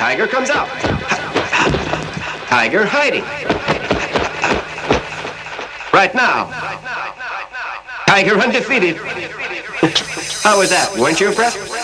Tiger comes out. Tiger hiding. Right now. Tiger undefeated. How was that? Weren't you impressed?